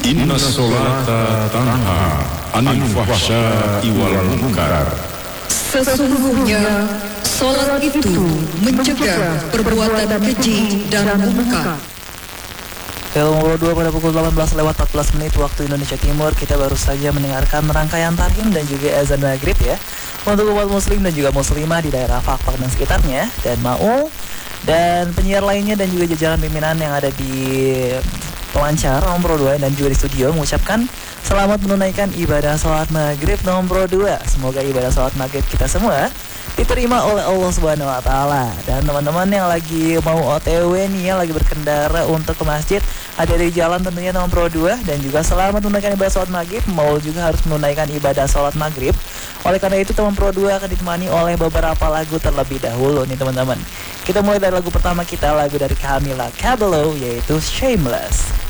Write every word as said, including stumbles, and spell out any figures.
Inna sholata tanha anil fahsya'i wal munkar. Sesungguhnya salat itu mencegah perbuatan keji dan munkar. Nomor dua pada pukul delapan belas lewat empat belas menit waktu Indonesia Timur. Kita baru saja mendengarkan rangkaian tarhim dan juga azan maghrib ya, untuk umat muslim dan juga muslimah di daerah Fakfak dan sekitarnya, dan Maul dan penyiar lainnya dan juga jajaran pimpinan yang ada di pelancar nomor dua dan juga di studio mengucapkan selamat menunaikan ibadah sholat maghrib nomor dua. Semoga ibadah sholat maghrib kita semua diterima oleh Allah Subhanahu Wa Taala. Dan teman-teman yang lagi mau O T W nih ya, lagi berkendara untuk ke masjid, ada di jalan tentunya nomor dua, dan juga selamat menunaikan ibadah sholat maghrib. Mau juga harus menunaikan ibadah sholat maghrib. Oleh karena itu teman Pro dua akan ditemani oleh beberapa lagu terlebih dahulu nih teman-teman. Kita mulai dari lagu pertama kita, lagu dari Camila Cabello, yaitu Shameless.